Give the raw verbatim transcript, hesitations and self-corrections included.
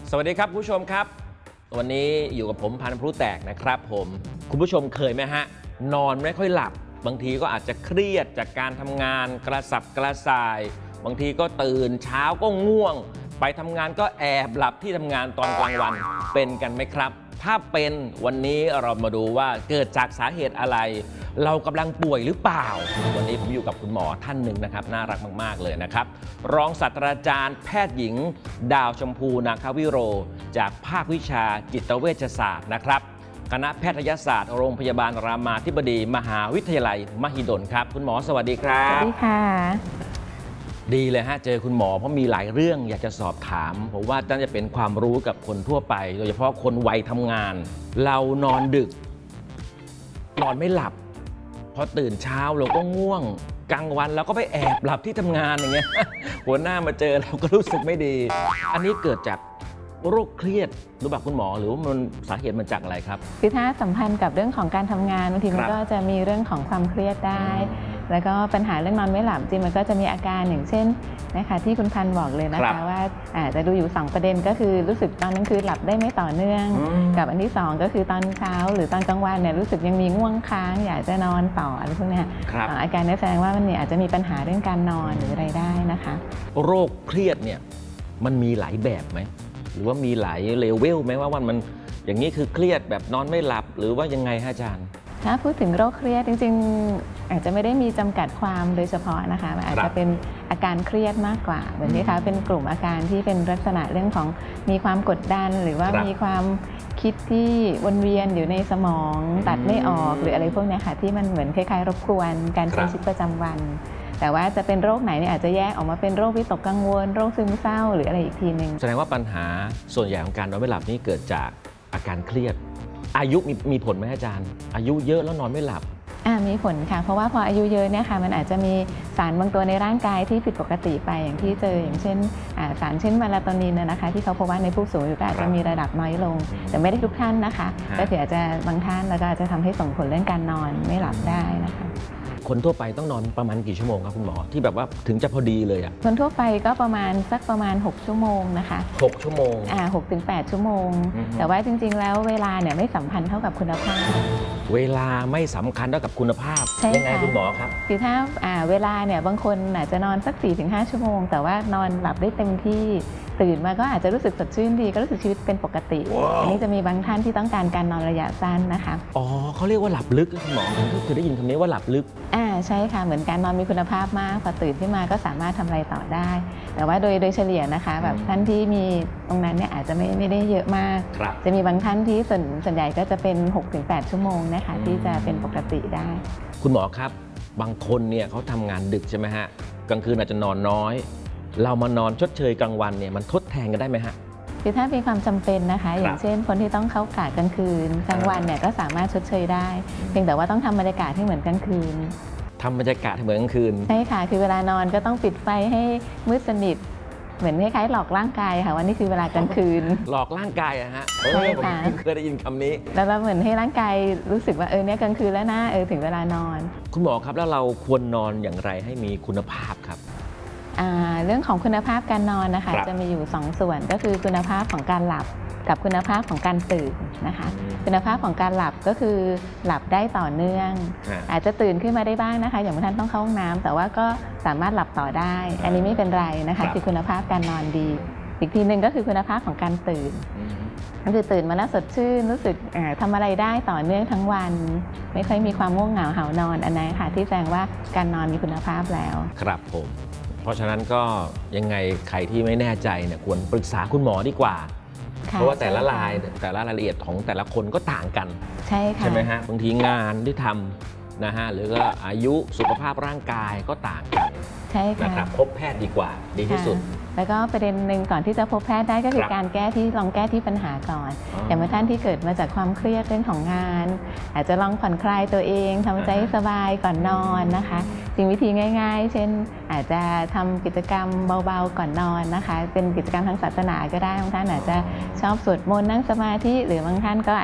สวัสดีครับผู้ชมครับวันนี้อยู่กับผมพันธุ์พลุแตกนะครับผมคุณผู้ชมเคยไหมฮะนอนไม่ค่อยหลับบางทีก็อาจจะเครียดจากการทำงานกระสับกระส่ายบางทีก็ตื่นเช้าก็ง่วงไปทำงานก็แอบหลับที่ทำงานตอนกลางวันเป็นกันไหมครับถ้าเป็นวันนี้เรามาดูว่าเกิดจากสาเหตุอะไรเรากำลังป่วยหรือเปล่าวันนี้ผมอยู่กับคุณหมอท่านหนึ่งนะครับน่ารักมากๆเลยนะครับรองศาสตราจารย์แพทย์หญิงดาวชมพูนาควิโรจากภาควิชาจิตเวชศาสตร์นะครับคณะแพทยศาสตร์โรงพยาบาลรามาธิบดีมหาวิทยาลัยมหิดลครับคุณหมอสวัสดีครับสวัสดีค่ะดีเลยฮะเจอคุณหมอเพราะมีหลายเรื่องอยากจะสอบถามผมว่าน่าจะเป็นความรู้กับคนทั่วไปโดยเฉพาะคนวัยทำงานเรานอนดึกนอนไม่หลับพอตื่นเช้าเราก็ง่วงกลางวันเราก็ไปแอบหลับที่ทำงานอย่างเงี้ยหัวหน้ามาเจอเราก็รู้สึกไม่ดีอันนี้เกิดจากโรคเครียดหรือแบบคุณหมอหรือว่ามันสาเหตุมันจากอะไรครับคือถ้าสัมพันธ์กับเรื่องของการทำงานบางทีมันก็จะมีเรื่องของความเครียดได้แล้วก็ปัญหาเรื่องนอนไม่หลับจริงมันก็จะมีอาการอย่างเช่นนะคะที่คุณพันธ์บอกเลยนะคะว่าอาจจะดูอยู่สองประเด็นก็คือรู้สึกตอนกลางคืนหลับได้ไม่ต่อเนื่องกับอันที่สองก็คือตอนเช้าหรือตอนกลางวันเนี่ยรู้สึกยังมีง่วงค้างอยากจะนอนต่ออะไรพวกนี้อาการนี้แสดงว่ามันอาจจะมีปัญหาเรื่องการนอนหรืออะไรได้นะคะโรคเครียดเนี่ยมันมีหลายแบบไหมหรือว่ามีหลายเลเวลไหมว่ามันอย่างนี้คือเครียดแบบนอนไม่หลับหรือว่ายังไงฮะอาจารย์ถ้าพูดถึงโรคเครียดจริงๆอาจจะไม่ได้มีจำกัดความโดยเฉพาะนะคะอาจจะเป็นอาการเครียดมากกว่าเหมือนที่คะเป็นกลุ่มอาการที่เป็นลักษณะเรื่องของมีความกดดันหรือว่ามีความคิดที่วนเวียนอยู่ในสมองตัดไม่ออกหรืออะไรพวกนี้ค่ะที่มันเหมือนคล้ายๆรบกวนการใช้ชีวิตประจำวันแต่ว่าจะเป็นโรคไหนเนี่ยอาจจะแยกออกมาเป็นโรควิตกกังวลโรคซึมเศร้าหรืออะไรอีกทีหนึ่งแสดงว่าปัญหาส่วนใหญ่ของการนอนไม่หลับนี่เกิดจากอาการเครียดอายุมีมีผลไหมอาจารย์อายุเยอะแล้วนอนไม่หลับมีผลค่ะเพราะว่าพออายุเยอะเนี่ยค่ะมันอาจจะมีสารบางตัวในร่างกายที่ผิดปกติไปอย่างที่เจออย่างเช่นสารเช่นเมลาโทนินนะคะที่เขาพบว่าในผู้สูงอายุก็อาจจะมีระดับน้อยลงแต่ไม่ได้ทุกท่านนะคะก็ถืออาจจะบางท่านแล้วก็อาจจะทำให้ส่งผลเรื่องการนอนไม่หลับได้นะคะคนทั่วไปต้องนอนประมาณกี่ชั่วโมงครับคุณหมอที่แบบว่าถึงจะพอดีเลยอ่ะคนทั่วไปก็ประมาณสักประมาณหกชั่วโมงนะคะหกชั่วโมงอ่าหกถึงแปดชั่วโมงแต่ว่าจริงๆแล้วเวลาเนี่ยไม่สัมพันธ์เท่ากับคุณภาพเวลาไม่สำคัญเท่ากับคุณภาพยังไงคุณหมอครับคือถ้าอ่าเวลาเนี่ยบางคนอาจจะนอนสัก สี่ถึงห้า ชั่วโมงแต่ว่านอนหลับได้เต็มที่ตื่นมาก็อาจจะรู้สึกสดชื่นดีก็รู้สึกชีวิตเป็นปกติ wow. อันนี้จะมีบางท่านที่ต้องการการนอนระยะสั้นนะคะอ๋อเขาเรียกว่าหลับลึกคุณหมอก็คือได้ยินคำนี้ว่าหลับลึกอ่าใช่ค่ะเหมือนการนอนมีคุณภาพมากพอตื่นขึ้นมาก็สามารถทำอะไรต่อได้แต่ว่าโดยโดยเฉลี่ยนะคะแบบท่านที่มีตรงนั้นเนี่ยอาจจะไม่ไม่ได้เยอะมากจะมีบางท่านที่ส่วนส่วนใหญ่ก็จะเป็น หกถึงแปด ชั่วโมงนะคะที่จะเป็นปกติได้คุณหมอครับบางคนเนี่ยเขาทำงานดึกใช่ไหมฮะกลางคืนอาจจะนอนน้อยเรามานอนชดเชยกลางวันเนี่ยมันทดแทนกันได้ไหมฮะคือถ้ามีความจำเป็นนะคะอย่างเช่นคนที่ต้องเข้ากะกลางคืนกลางวันเนี่ยก็สามารถชดเชยได้เพียงแต่ว่าต้องทำบรรยากาศให้เหมือนกลางคืนทำบรรยากาศให้เหมือนกลางคืนใช่ค่ะคือเวลานอนก็ต้องปิดไฟให้มืดสนิทเหมือนคล้ายๆหลอกร่างกายค่ะว่านี่คือเวลากลางคืนหลอกร่างกายอะฮะใช่ค่ะเคยได้ยินคำนี้แล้วเราเหมือนให้ร่างกายรู้สึกว่าเออเนี่ยกลางคืนแล้วนะเออถึงเวลานอนคุณหมอครับแล้วเราควรนอนอย่างไรให้มีคุณภาพครับเรื่องของคุณภาพการนอนนะคะจะมีอยู่สองส่วนก็คือคุณภาพของการหลับกับคุณภาพของการตื่นนะคะคุณภาพของการหลับก็คือหลับได้ต่อเนื่องอาจจะตื่นขึ้นมาได้บ้างนะคะอย่างบางท่านต้องเข้าห้องน้ำแต่ว่าก็สามารถหลับต่อได้อันนี้ไม่เป็นไรนะคะคือคุณภาพการนอนดีอีกทีหนึ่งก็คือคุณภาพของการตื่นก็คือตื่นมาแล้วสดชื่นรู้สึกทำอะไรได้ต่อเนื่องทั้งวันไม่ค่อยมีความง่วงเหงาหาวนอนอันนั้นค่ะที่แสดงว่าการนอนมีคุณภาพแล้วครับผมเพราะฉะนั้นก็ยังไงใครที่ไม่แน่ใจเนี่ยควรปรึกษาคุณหมอดีกว่าเพราะว่าแต่ละรายแต่ละรายละเอียดของแต่ละคนก็ต่างกันใช่ค่ะใช่ไหมฮะบางทีงานที่ทำนะฮะหรือก็อายุสุขภาพร่างกายก็ต่างกันใช่ค่ะนะครับพบแพทย์ดีกว่าดีที่สุดแล้วก็ประเด็นหนึ่งก่อนที่จะพบแพทย์ได้ก็คือการแก้ที่ลองแก้ที่ปัญหาก่อนอย่างเมื่อท่านที่เกิดมาจากความเครียดเรื่องของงานอาจจะลองผ่อนคลายตัวเองทำใจสบายก่อนนอนนะคะสิ่งวิธีง่ายๆเช่นอาจจะทำกิจกรรมเบาๆก่อนนอนนะคะเป็นกิจกรรมทางศาสนาก็ได้บางท่านอาจจะชอบสวดมนต์นั่งสมาธิหรือบางท่านก็